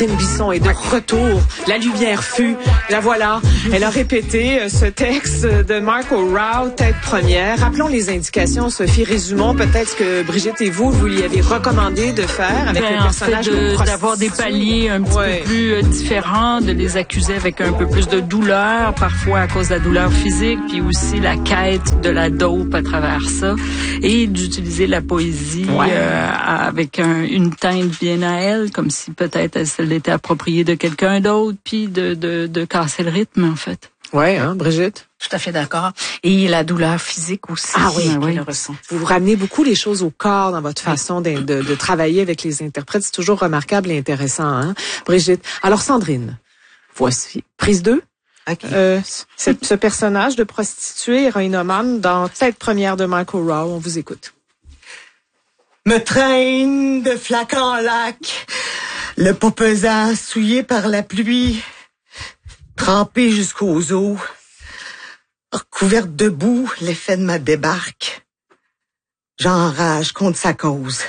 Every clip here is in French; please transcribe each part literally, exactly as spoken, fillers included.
Sandrine Bisson est de retour. La lumière fut. La voilà. Elle a répété ce texte de Mark O'Rourke, tête première. Rappelons les indications, Sophie. Résumons peut-être ce que Brigitte et vous, vous lui avez recommandé de faire avec ben, le personnage en fait, de, de d'avoir des paliers un petit ouais. peu plus euh, différents, de les accuser avec un peu plus de douleur, parfois à cause de la douleur physique, puis aussi la quête de la dope à travers ça, et d'utiliser la poésie ouais. euh, avec un, une teinte bien à elle, comme si peut-être elle se l'était appropriée de quelqu'un d'autre, puis de, de, de casser le rythme, en fait. Ouais, hein, Brigitte? Tout à fait d'accord. Et la douleur physique aussi. Ah oui, oui. Le ressent. Vous vous ramenez beaucoup les choses au corps dans votre façon de, de, de travailler avec les interprètes. C'est toujours remarquable et intéressant, hein, Brigitte? Alors, Sandrine, voici. Prise deux. Okay. Euh, ce, ce personnage de prostituée héroïnomane dans Tête première de Mark O'Rourke. On vous écoute. Me traîne de flac en lac, le pas pesant, souillé par la pluie, trempé jusqu'aux os, recouverte de boue, l'effet de ma débarque. J'enrage contre sa cause.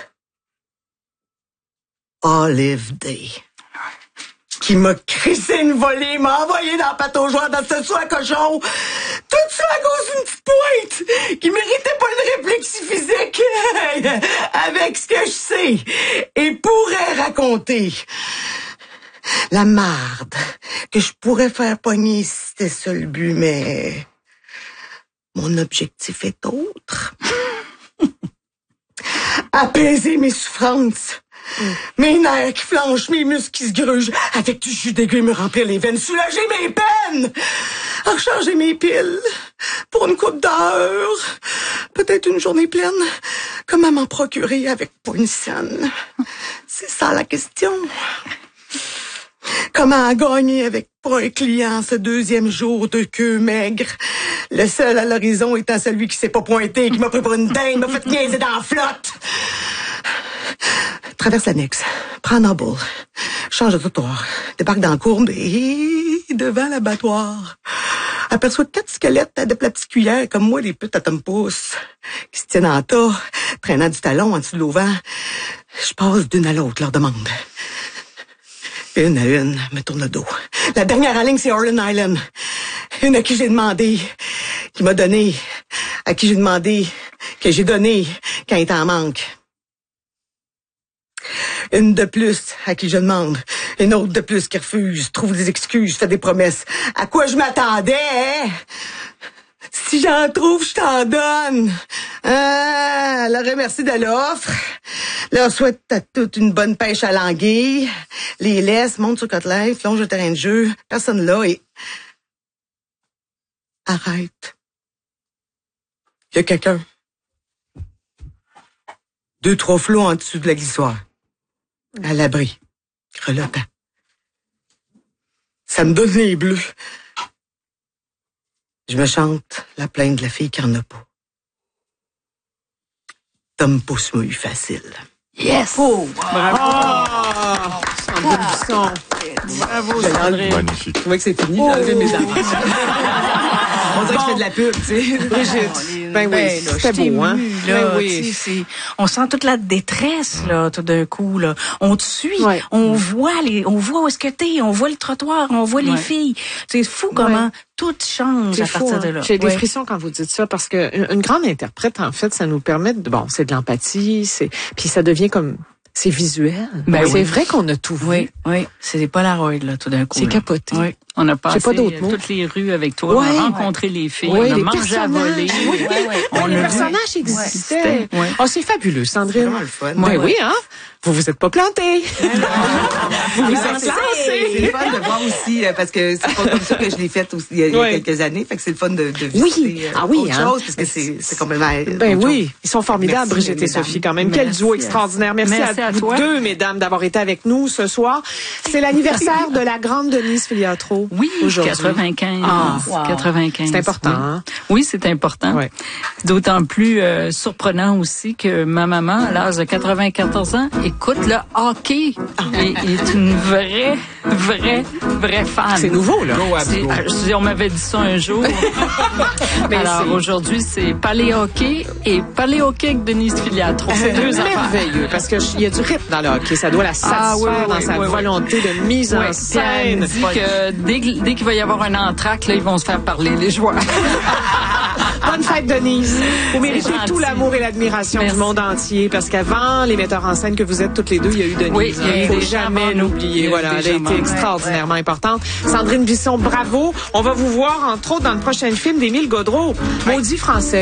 Olive Day. Qui m'a crissé une volée, m'a envoyé dans la pâte aux joints, dans ce soir cochon. Tout ça à cause d'une petite pointe qui méritait pas une réflexion physique avec ce que je sais et pourrais raconter. La marde que je pourrais faire pogner si c'était ça le but, mais mon objectif est autre. Apaiser mes souffrances. Mm. Mes nerfs qui flanchent, mes muscles qui se grugent, avec du jus d'aiguille me remplir les veines, soulager mes peines, recharger mes piles pour une coupe d'heure, peut-être une journée pleine. Comment m'en procurer avec pas une scène? C'est ça la question. Comment gagner avec pas un client ce deuxième jour de queue maigre? Le seul à l'horizon étant celui qui s'est pas pointé, qui m'a pris pour une dinde, m'a fait niaiser dans la flotte. Traverse l'annexe, prends un boule, change de trottoir, débarque dans la courbe et devant l'abattoir. Aperçois quatre squelettes à de la petite cuillère comme moi, des putes à tom pouce, qui se tiennent en tas, traînant du talon en dessous de l'auvent. Je passe d'une à l'autre, leur demande. Une à une, me tourne le dos. La dernière en ligne, c'est Orland Island. Une à qui j'ai demandé, qui m'a donné, à qui j'ai demandé, que j'ai donné quand il t'en manque. Une de plus à qui je demande, une autre de plus qui refuse, trouve des excuses, fait des promesses. À quoi je m'attendais, hein? Si j'en trouve, je t'en donne. Ah, elle aurait merci de l'offre. Leur souhaite à toute une bonne pêche à l'anguille. Les laisse, monte sur côte-lèvre, longe le terrain de jeu. Personne là et... Arrête. Il y a quelqu'un. Deux, trois flots en dessous de la glissoire. À l'abri. Grelottant. Ça me donne les bleus. Je me chante la plainte de la fille qui en a pas. Tom pousse mouille facile. Yes! Oh! Bravo! Oh, Sandrine Bisson. Bravo, Sandrine. Magnifique. Je trouvais que c'est fini d'enlever mes dents. On dirait que je fais de la pub, tu sais. Brigitte. Ben oui, Ben, là, c'était beau, hein? Là, Ben oui. tu sais, c'est- on sent toute la détresse, là, tout d'un coup, là. On te suit. Ouais. On voit les, on voit où est-ce que t'es. On voit le trottoir. On voit les Ouais. filles. C'est fou comment Ouais. tout change C'est à fou, partir hein? de là. J'ai des Ouais. frissons quand vous dites ça parce que une, une grande interprète, en fait, ça nous permet de, bon, c'est de l'empathie, c'est, puis ça devient comme, c'est visuel. Ben c'est oui. vrai qu'on a tout vu. Oui, oui. C'est Polaroid, là, tout d'un coup. C'est là. capoté. Oui. On a passé pas d'autres mots. toutes les rues avec toi, Ouais. on a rencontré les filles, Oui, on a les mangé à personnages. voler. Oui, Ouais, ouais. On les a vu. personnages existaient. Ouais. Oh, c'est fabuleux, Sandrine. Vraiment le fun. Ben oui, hein? Vous vous êtes pas plantés. vous vous êtes C'est lancés. le fun de voir aussi, euh, parce que c'est pas comme ça que je l'ai fait aussi il y a, il y a Ouais. quelques années. Fait que c'est le fun de, de Oui. visiter euh, Ah oui, autre hein. chose, parce que c'est, c'est complètement Ben autre oui, chose. ils sont formidables, Merci, Brigitte et mesdames. Sophie, quand même. Quel Merci duo à- extraordinaire. Merci, Merci à, à vous toi. deux, mesdames, d'avoir été avec nous ce soir. C'est l'anniversaire de la grande Denise Filiatro. Godreau Oui, aujourd'hui? quatre-vingt-quinze. Ah, wow. quatre-vingt-quinze. C'est important, oui. hein? Oui, c'est important. Ouais. D'autant plus euh, surprenant aussi que ma maman, à l'âge de quatre-vingt-quatorze ans, écoute le hockey et est une vraie, vraie, vraie fan. C'est nouveau, là. Go, Habs, C'est- go. euh, je dis, on m'avait dit ça un jour. Mais Alors c'est- aujourd'hui, c'est palais-hockey et palais-hockey avec Denise Filiatro. C'est deux affaires. merveilleux, parce qu'il y a du rythme dans le hockey. Ça doit la satisfaire Ah, oui, oui, dans oui, sa oui, oui. volonté de mise Ouais, en puis elle scène. me dit que dès, que- dès qu'il va y avoir un entracte, là, ils vont se faire parler, les joueurs. Bonne fête, Denise. Vous méritez gentil. tout l'amour et l'admiration Merci. du monde entier, parce qu'avant les metteurs en scène que vous êtes toutes les deux, il y a eu Denise. Oui, il y a eu faut des gens jamais avant nous. l'oublier. Il y a eu Voilà, des elle a gens été avant. extraordinairement importante. Sandrine Bisson, bravo. On va vous voir, entre autres, dans le prochain film d'Émile Godreau. Maudit français.